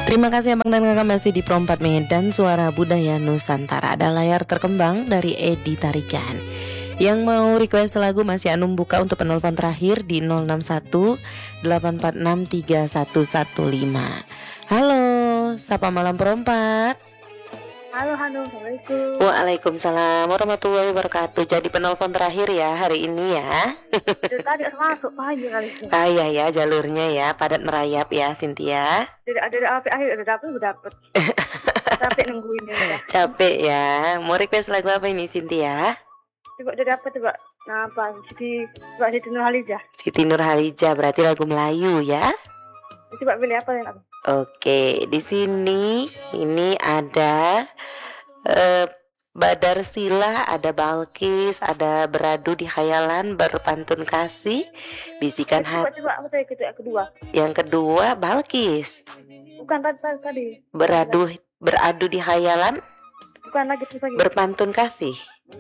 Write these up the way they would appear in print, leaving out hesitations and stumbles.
Terima kasih Abang dan Kakak masih di Pro 4 Medan Suara Budaya Nusantara. Ada layar terkembang dari Edi Tarigan. Yang mau request lagu masih Anum buka untuk penelpon terakhir di 061 846 3115. Halo, sapa malam Pro 4. Halo, assalamualaikum. Waalaikumsalam warahmatullahi wabarakatuh. Jadi penelpon terakhir ya hari ini ya. Dari tadi harus masuk pagi kali. Iya ya, jalurnya ya padat merayap ya Cynthia. Dari api akhir udah dapet. Capek nungguin ya. Capek ya. Mau request lagu apa ini Cynthia? Coba udah dapet coba. Nah, apa Siti Nurhaliza. Siti Nurhaliza berarti lagu Melayu ya. Coba pilih apa yang aku. Oke, di sini ini ada Badar Silah, ada Balkis, ada Beradu di Khayalan, Berpantun Kasih, Bisikan Hati. Coba aku tanya kedua. Yang kedua Balkis. Bukan tadi. Beradu di Khayalan. Bukan lagi. Berpantun Kasih.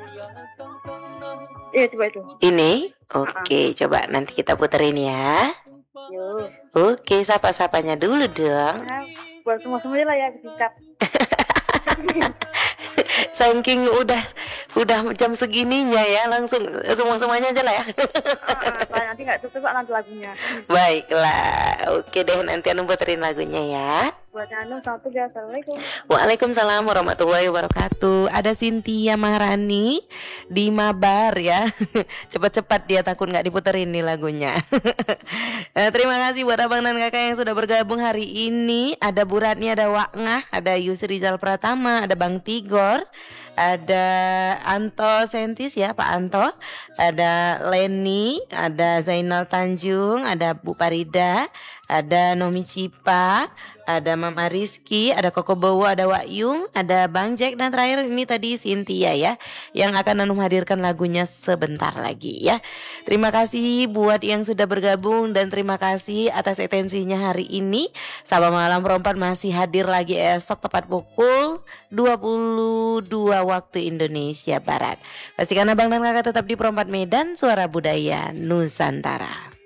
Iya, coba itu. Ini? Oke, coba nanti kita puterin ya. Yo. Oke, sapa-sapanya dulu dong. Nah, buat semuanya lah ya singkat. Saking udah jam segininya ya, langsung semuanya aja lah ya. Nanti nggak tutup nanti lagunya. Baiklah, oke deh, nanti Anu puterin lagunya ya. Buat Anu satu ya, assalamualaikum. Waalaikumsalam warahmatullahi wabarakatuh. Ada Cynthia Maharani di Mabar ya. Cepat-cepat dia takut nggak diputerin nih lagunya. Terima kasih buat abang dan kakak yang sudah bergabung hari ini. Ada Bu Ratni, ada Wakngah, ada Yusri Rizal Pratama, ada Bang Tigor, ada Anto Sentis ya Pak Anto, ada Leni, ada Zainal Tanjung, ada Bu Parida, ada Nomi Cipa, ada Mama Rizky, ada Koko Bowo, ada Wak Yung, ada Bang Jack, dan terakhir ini tadi Cynthia ya, yang akan Anum hadirkan lagunya sebentar lagi ya. Terima kasih buat yang sudah bergabung dan terima kasih atas atensinya hari ini. Sabah Malam Pro 4 masih hadir lagi esok tepat pukul 22 waktu Indonesia Barat. Pastikan abang dan kakak tetap di Pro 4 Medan Suara Budaya Nusantara.